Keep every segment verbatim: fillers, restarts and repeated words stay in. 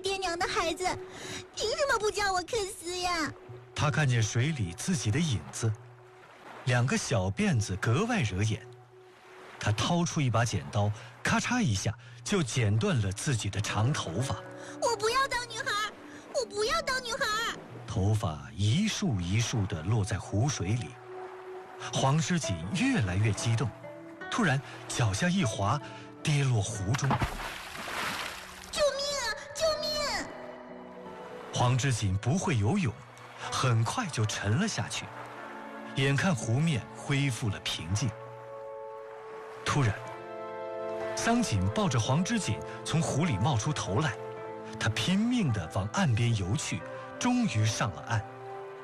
爹娘的孩子，凭什么不叫我克斯呀？ 他看见水里自己的影子，两个小辫子格外惹眼。他掏出一把剪刀，咔嚓一下就剪断了自己的长头发。 我不要当女孩，我不要当女孩。 头发一束一束地落在湖水里。黄之锦越来越激动，突然脚下一滑，跌落湖中。 救命啊！救命！ 黄之锦不会游泳，很快就沉了下去。眼看湖面恢复了平静，突然，桑锦抱着黄之锦从湖里冒出头来，他拼命地往岸边游去，终于上了岸。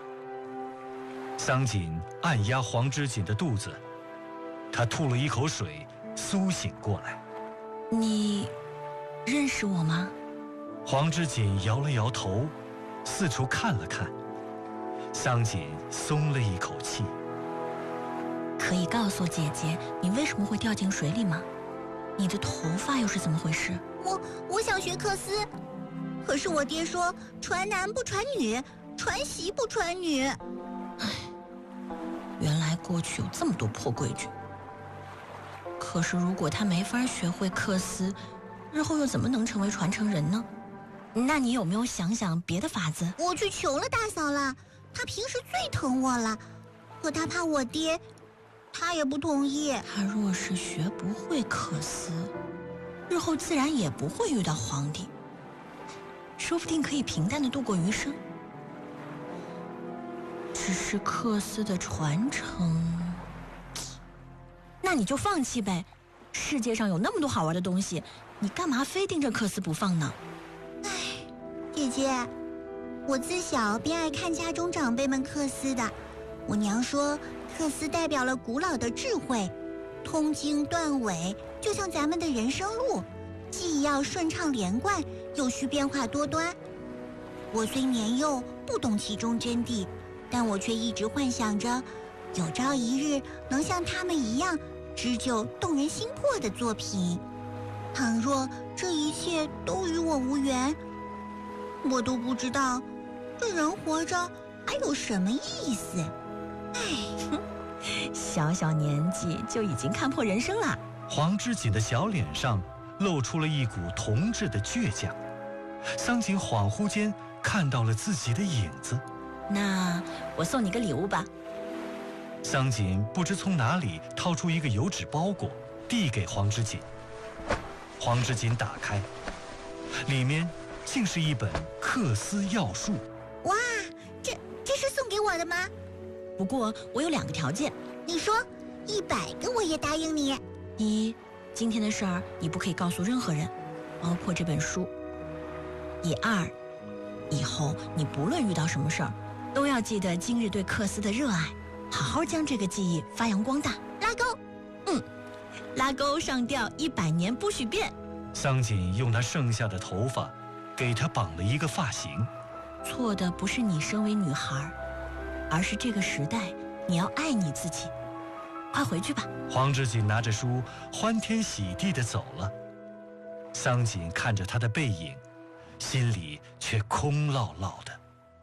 桑锦按压黄之锦的肚子，他吐了一口水，苏醒过来。 你认识我吗？ 黄之锦摇了摇头，四处看了看。桑锦松了一口气。 可以告诉姐姐你为什么会掉进水里吗？你的头发又是怎么回事？ 我我想学克斯，可是我爹说传男不传女，传媳不传女。 唉，原来过去有这么多破规矩。可是如果他没法学会克斯，日后又怎么能成为传承人呢？那你有没有想想别的法子？ 我去求了大嫂了，她平时最疼我了，可她怕我爹，她也不同意。 他若是学不会克斯，日后自然也不会遇到皇帝，说不定可以平淡地度过余生。只是克斯的传承，那你就放弃呗。世界上有那么多好玩的东西，你干嘛非盯着克斯不放呢？ 唉，姐姐，我自小便爱看家中长辈们克斯的。我娘说，克斯代表了古老的智慧，通经断纬，就像咱们的人生路，既要顺畅连贯，又需变化多端。我虽年幼，不懂其中真谛，但我却一直幻想着，有朝一日能像他们一样，织就动人心魄的作品。倘若这一切都与我无缘，我都不知道这人活着还有什么意思。唉， 小小年纪就已经看破人生了。 黄之锦的小脸上露出了一股童稚的倔强。桑锦恍惚间看到了自己的影子。 那我送你个礼物吧。 桑锦不知从哪里掏出一个油纸包裹，递给黄之锦。黄之锦打开，里面竟是一本克斯要术。 哇，这这是送给我的吗？ 不过我有两个条件。 你说，一百个我也答应你。 一，今天的事儿你不可以告诉任何人，包括这本书。第二，以后你不论遇到什么事儿，都要记得今日对克斯的热爱，好好将这个记忆发扬光大。 拉钩， 嗯，拉钩上吊一百年不许变。 桑锦用他剩下的头发，给他绑了一个发型。 错的不是你身为女孩，而是这个时代你要爱你自己。快回去吧。 黄之锦拿着书，欢天喜地地走了。桑锦看着他的背影，心里却空落落的。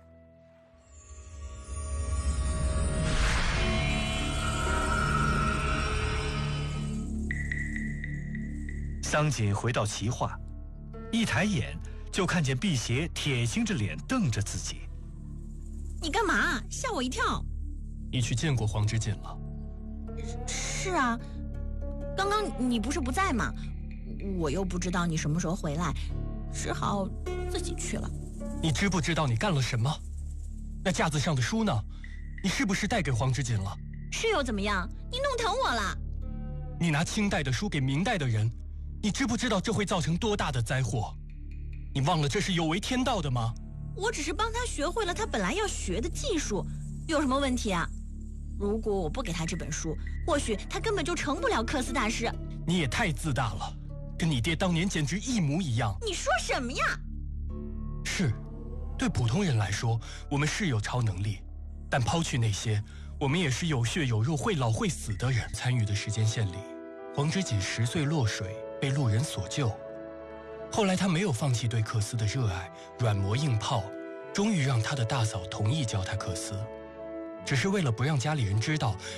桑锦回到齐化，一抬眼就看见辟邪铁青着脸瞪着自己。 你干嘛？吓我一跳。 你去见过黄之锦了？ 是啊，刚刚你不是不在吗？我又不知道你什么时候回来，只好自己去了。 你知不知道你干了什么？那架子上的书呢？你是不是带给黄之锦了？ 是又怎么样？你弄疼我了。 你拿清代的书给明代的人，你知不知道这会造成多大的灾祸？你忘了这是有违天道的吗？ 我只是帮他学会了他本来要学的技术，有什么问题啊？如果我不给他这本书，或许他根本就成不了克斯大师。 你也太自大了，跟你爹当年简直一模一样。 你说什么呀？ 是，对普通人来说，我们是有超能力，但抛去那些，我们也是有血有肉、会老会死的人。参与的时间线里，黄之锦十岁落水，被路人所救。 后来他没有放弃对克斯的热爱，软磨硬泡，终于让他的大嫂同意教他克斯，只是为了不让家里人知道